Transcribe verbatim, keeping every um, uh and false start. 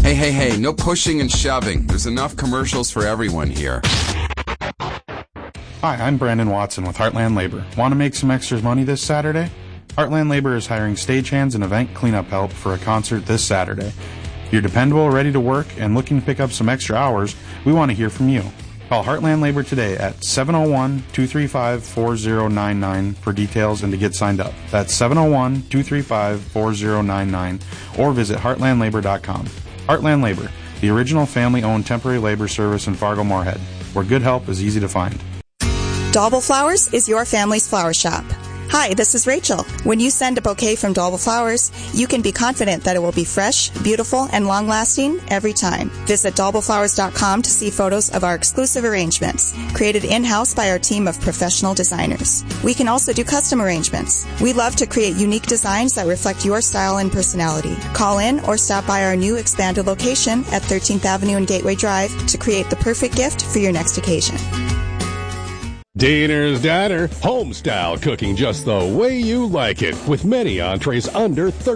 Hey, hey, hey, no pushing and shoving. There's enough commercials for everyone here. Hi, I'm Brandon Watson with Heartland Labor. Want to make some extra money this Saturday? Heartland Labor is hiring stagehands and event cleanup help for a concert this Saturday. If you're dependable, ready to work, and looking to pick up some extra hours, we want to hear from you. Call Heartland Labor today at seven oh one, two three five, four oh nine nine for details and to get signed up. That's seven oh one, two three five, four oh nine nine or visit heartland labor dot com. Heartland Labor, the original family-owned temporary labor service in Fargo-Moorhead, where good help is easy to find. Dalble Flowers is your family's flower shop. Hi, this is Rachel. When you send a bouquet from Dalble Flowers, you can be confident that it will be fresh, beautiful, and long-lasting every time. Visit dalble flowers dot com to see photos of our exclusive arrangements, created in-house by our team of professional designers. We can also do custom arrangements. We love to create unique designs that reflect your style and personality. Call in or stop by our new expanded location at thirteenth Avenue and Gateway Drive to create the perfect gift for your next occasion. Daner's Diner, home-style cooking just the way you like it, with many entrees under thirty